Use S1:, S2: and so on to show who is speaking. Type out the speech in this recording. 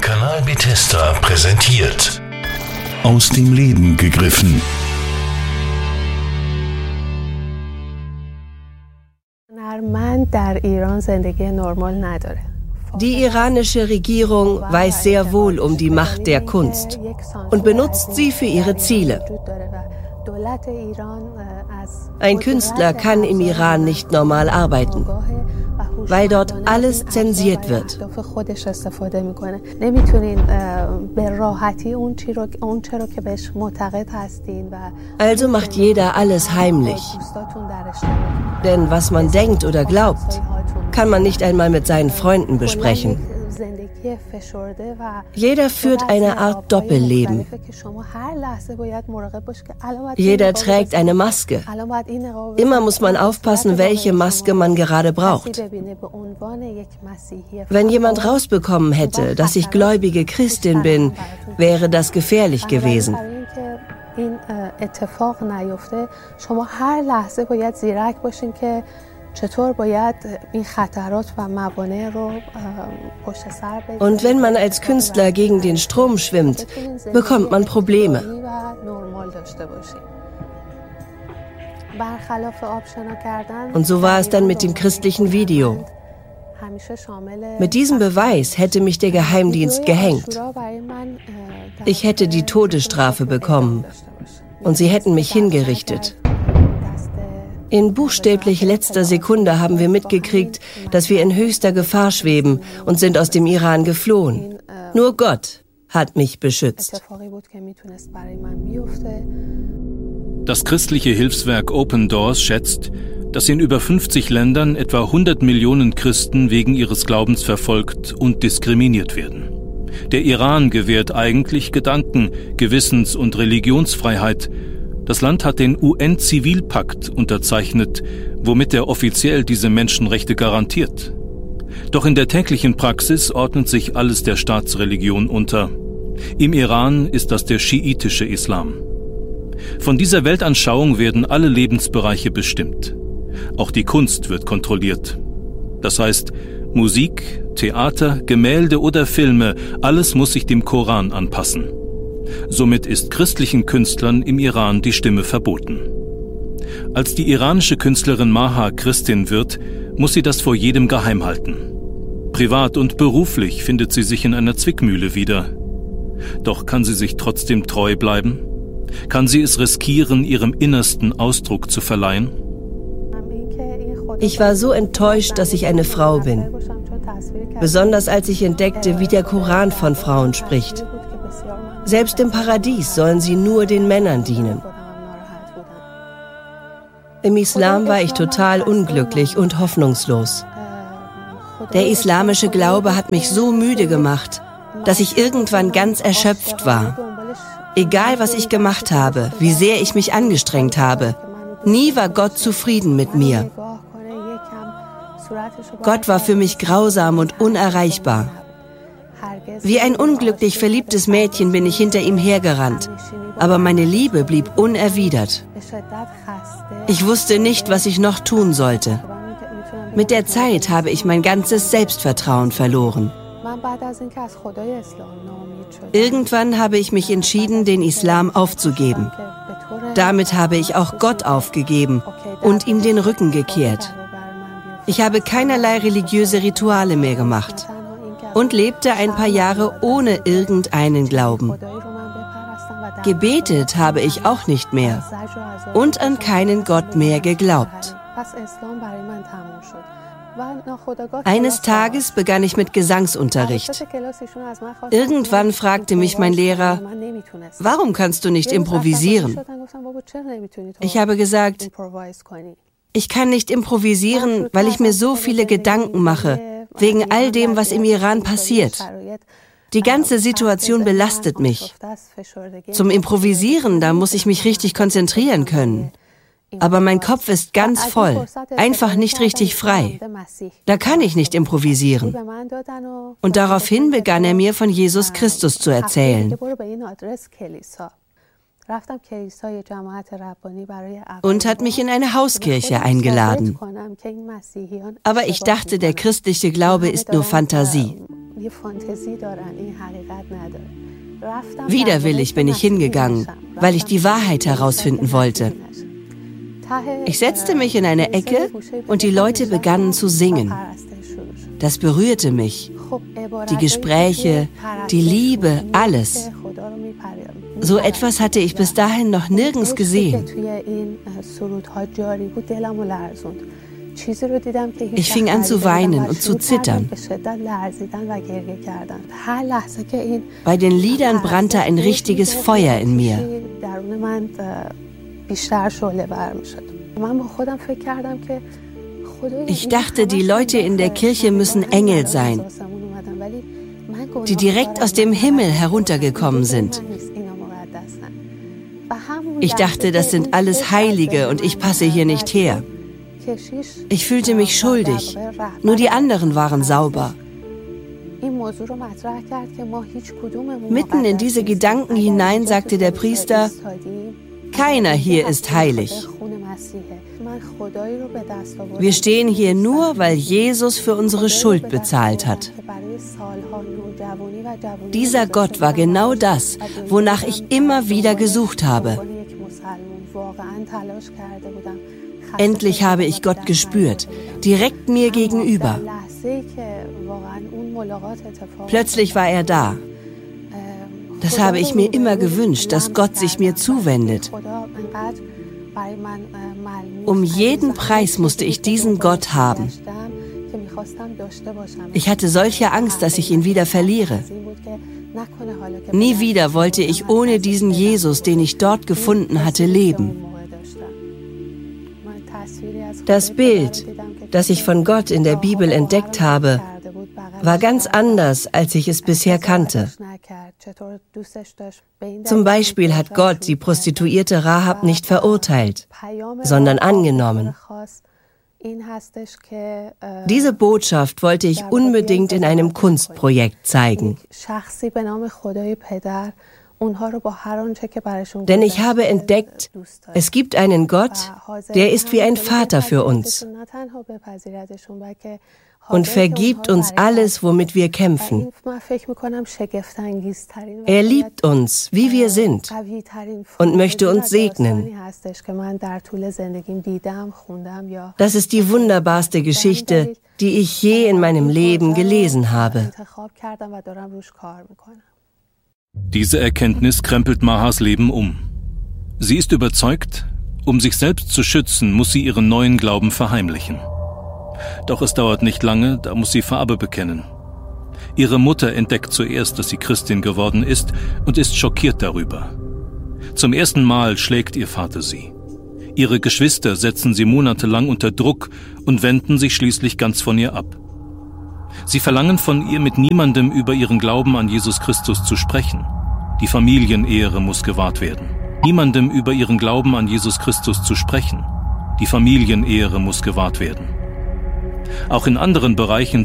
S1: Kanal Bethesda präsentiert. Aus dem Leben gegriffen.
S2: Die iranische Regierung weiß sehr wohl um die Macht der Kunst und benutzt sie für ihre Ziele. Ein Künstler kann im Iran nicht normal arbeiten, weil dort alles zensiert wird. Also macht jeder alles heimlich. Denn was man denkt oder glaubt, kann man nicht einmal mit seinen Freunden besprechen. Jeder führt eine Art Doppelleben. Jeder trägt eine Maske. Immer muss man aufpassen, welche Maske man gerade braucht. Wenn jemand rausbekommen hätte, dass ich gläubige Christin bin, wäre das gefährlich gewesen. Und wenn man als Künstler gegen den Strom schwimmt, bekommt man Probleme. Und so war es dann mit dem christlichen Video. Mit diesem Beweis hätte mich der Geheimdienst gehängt. Ich hätte die Todesstrafe bekommen und sie hätten mich hingerichtet. In buchstäblich letzter Sekunde haben wir mitgekriegt, dass wir in höchster Gefahr schweben und sind aus dem Iran geflohen. Nur Gott hat mich beschützt.
S3: Das christliche Hilfswerk Open Doors schätzt, dass in über 50 Ländern etwa 100 Millionen Christen wegen ihres Glaubens verfolgt und diskriminiert werden. Der Iran gewährt eigentlich Gedanken-, Gewissens- und Religionsfreiheit. Das Land hat den UN-Zivilpakt unterzeichnet, womit er offiziell diese Menschenrechte garantiert. Doch in der täglichen Praxis ordnet sich alles der Staatsreligion unter. Im Iran ist das der schiitische Islam. Von dieser Weltanschauung werden alle Lebensbereiche bestimmt. Auch die Kunst wird kontrolliert. Das heißt, Musik, Theater, Gemälde oder Filme, alles muss sich dem Koran anpassen. Somit ist christlichen Künstlern im Iran die Stimme verboten. Als die iranische Künstlerin Maha Christin wird, muss sie das vor jedem geheim halten. Privat und beruflich findet sie sich in einer Zwickmühle wieder. Doch kann sie sich trotzdem treu bleiben? Kann sie es riskieren, ihrem Innersten Ausdruck zu verleihen?
S2: Ich war so enttäuscht, dass ich eine Frau bin. Besonders als ich entdeckte, wie der Koran von Frauen spricht. Selbst im Paradies sollen sie nur den Männern dienen. Im Islam war ich total unglücklich und hoffnungslos. Der islamische Glaube hat mich so müde gemacht, dass ich irgendwann ganz erschöpft war. Egal, was ich gemacht habe, wie sehr ich mich angestrengt habe, nie war Gott zufrieden mit mir. Gott war für mich grausam und unerreichbar. Wie ein unglücklich verliebtes Mädchen bin ich hinter ihm hergerannt, aber meine Liebe blieb unerwidert. Ich wusste nicht, was ich noch tun sollte. Mit der Zeit habe ich mein ganzes Selbstvertrauen verloren. Irgendwann habe ich mich entschieden, den Islam aufzugeben. Damit habe ich auch Gott aufgegeben und ihm den Rücken gekehrt. Ich habe keinerlei religiöse Rituale mehr gemacht und lebte ein paar Jahre ohne irgendeinen Glauben. Gebetet habe ich auch nicht mehr und an keinen Gott mehr geglaubt. Eines Tages begann ich mit Gesangsunterricht. Irgendwann fragte mich mein Lehrer, warum kannst du nicht improvisieren? Ich habe gesagt, ich kann nicht improvisieren, weil ich mir so viele Gedanken mache, wegen all dem, was im Iran passiert. Die ganze Situation belastet mich. Zum Improvisieren, da muss ich mich richtig konzentrieren können. Aber mein Kopf ist ganz voll, einfach nicht richtig frei. Da kann ich nicht improvisieren. Und daraufhin begann er mir von Jesus Christus zu erzählen. und hat mich in eine Hauskirche eingeladen. Aber ich dachte, der christliche Glaube ist nur Fantasie. Widerwillig bin ich hingegangen, weil ich die Wahrheit herausfinden wollte. Ich setzte mich in eine Ecke und die Leute begannen zu singen. Das berührte mich. Die Gespräche, die Liebe, alles. So etwas hatte ich bis dahin noch nirgends gesehen. Ich fing an zu weinen und zu zittern. Bei den Liedern brannte ein richtiges Feuer in mir. Ich dachte, die Leute in der Kirche müssen Engel sein, die direkt aus dem Himmel heruntergekommen sind. Ich dachte, das sind alles Heilige und ich passe hier nicht her. Ich fühlte mich schuldig, nur die anderen waren sauber. Mitten in diese Gedanken hinein sagte der Priester: Keiner hier ist heilig. Wir stehen hier nur, weil Jesus für unsere Schuld bezahlt hat. Dieser Gott war genau das, wonach ich immer wieder gesucht habe. Endlich habe ich Gott gespürt, direkt mir gegenüber. Plötzlich war er da. Das habe ich mir immer gewünscht, dass Gott sich mir zuwendet. Um jeden Preis musste ich diesen Gott haben. Ich hatte solche Angst, dass ich ihn wieder verliere. Nie wieder wollte ich ohne diesen Jesus, den ich dort gefunden hatte, leben. Das Bild, das ich von Gott in der Bibel entdeckt habe, war ganz anders, als ich es bisher kannte. Zum Beispiel hat Gott die Prostituierte Rahab nicht verurteilt, sondern angenommen. Diese Botschaft wollte ich unbedingt in einem Kunstprojekt zeigen. Denn ich habe entdeckt, es gibt einen Gott, der ist wie ein Vater für uns und vergibt uns alles, womit wir kämpfen. Er liebt uns, wie wir sind, und möchte uns segnen. Das ist die wunderbarste Geschichte, die ich je in meinem Leben gelesen habe.
S3: Diese Erkenntnis krempelt Mahas Leben um. Sie ist überzeugt, um sich selbst zu schützen, muss sie ihren neuen Glauben verheimlichen. Doch es dauert nicht lange, da muss sie Farbe bekennen. Ihre Mutter entdeckt zuerst, dass sie Christin geworden ist und ist schockiert darüber. Zum ersten Mal schlägt ihr Vater sie. Ihre Geschwister setzen sie monatelang unter Druck und wenden sich schließlich ganz von ihr ab. Sie verlangen von ihr, mit niemandem über ihren Glauben an Jesus Christus zu sprechen. Die Familienehre muss gewahrt werden. Niemandem über ihren Glauben an Jesus Christus zu sprechen. Die Familienehre muss gewahrt werden. Auch in anderen Bereichen